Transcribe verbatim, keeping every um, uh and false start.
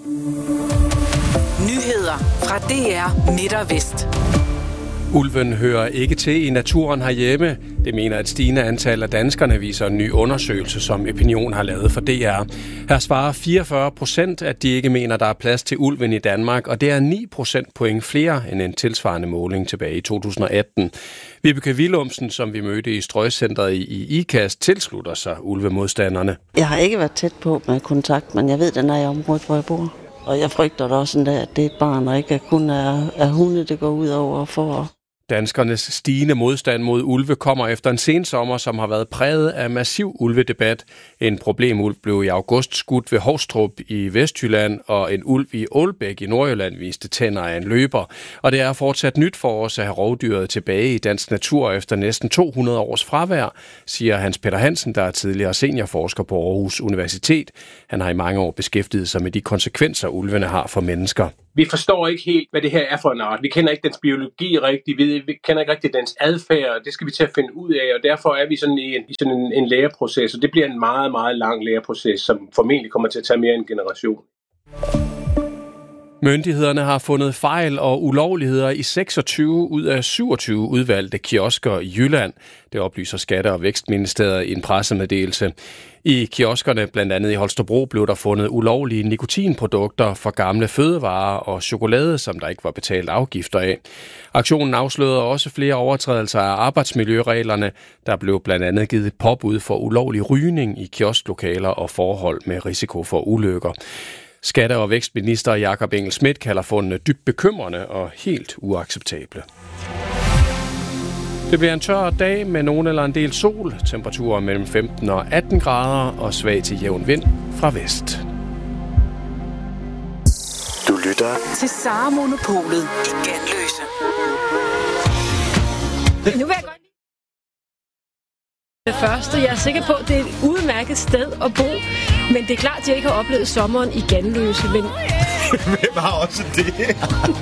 Nyheder fra D R Midt og Vest. Ulven hører ikke til i naturen herhjemme. Det mener et stigende antal af danskerne, viser en ny undersøgelse, som Opinion har lavet for D R. Her svarer fireogfyrre procent, at de ikke mener, der er plads til ulven i Danmark, og det er ni procentpoint flere end en tilsvarende måling tilbage i to tusind og atten. Vibeke Willumsen, som vi mødte i Strøgcentret i IKAST, tilslutter sig ulvemodstanderne. Jeg har ikke været tæt på med kontakt, men jeg ved, den er i området, hvor jeg bor. Og jeg frygter da også, at det er et barn, og ikke kun er, er hunde, det går ud over for. Danskernes stigende modstand mod ulve kommer efter en sensommer, som har været præget af massiv ulvedebat. En problemulv blev i august skudt ved Hovstrup i Vestjylland, og en ulv i Ålbæk i Nordjylland viste tænder af en løber. Og det er fortsat nyt for os at have rovdyret tilbage i dansk natur efter næsten to hundrede års fravær, siger Hans Peter Hansen, der er tidligere seniorforsker på Aarhus Universitet. Han har i mange år beskæftiget sig med de konsekvenser, ulvene har for mennesker. Vi forstår ikke helt, hvad det her er for en art. Vi kender ikke dens biologi rigtigt, vi kender ikke rigtig dens adfærd, det skal vi til at finde ud af, og derfor er vi sådan i, en, i sådan en, en læreproces, og det bliver en meget, meget lang læreproces, som formentlig kommer til at tage mere end en generation. Myndighederne har fundet fejl og ulovligheder i seksogtyve ud af syvogtyve udvalgte kiosker i Jylland. Det oplyser Skatte- og Vækstministeriet i en pressemeddelelse. I kioskerne, blandt andet i Holstebro, blev der fundet ulovlige nikotinprodukter for gamle fødevarer og chokolade, som der ikke var betalt afgifter af. Aktionen afslørede også flere overtrædelser af arbejdsmiljøreglerne. Der blev blandt andet givet et påbud for ulovlig rygning i kiosklokaler og forhold med risiko for ulykker. Skatte- og Vækstminister Jakob Engel-Schmidt kalder fundene dybt bekymrende og helt uacceptable. Det bliver en tør dag med nogen eller en del sol, temperaturer mellem femten og atten grader og svag til jævn vind fra vest. Du lytter til Sara Monopolet i Ganløse. Nu vil jeg godt det første. Jeg er sikker på, at det er et udmærket sted at bo, men det er klart, at jeg ikke har oplevet sommeren i Ganløse. Men hvem har også det?